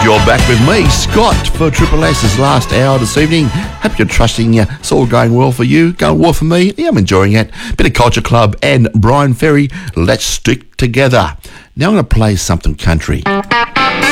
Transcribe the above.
You're back with me, Scott, for Triple S's last hour this evening. Hope you're trusting it's all going well for you, going well for me. Yeah, I'm enjoying it. Bit of Culture Club and Brian Ferry. Let's stick together. Now I'm going to play something country.